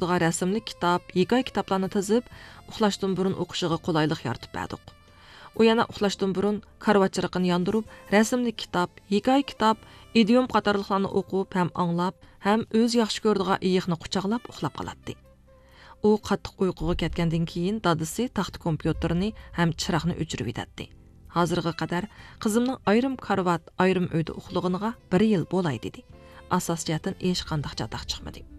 ko'radigan rasmli kitob, hikoya kitoblarni tizib, uxlashdan burun o'qishiga qulaylik yaratib berdik. U yana uxlashdan burun karvatchiriqini yondirib, rasmli kitob, hikoya kitob, idiom qatorliqlarni o'qib, ham anglab, ham o'z yaxshi ko'radigan iyiqni quchoqlab uxlab qoladi. U qattiq uyquga ketgandan keyin dadisi taxt kompyuterini ham chiroqni o'chirib yetadi. Hozirga qadar qizimning ayrim karvat, ayrim uyda uxlag'iniga 1 yil bo'lay dedi. Asos jihatdan hech qanday chatoq chiqmadi.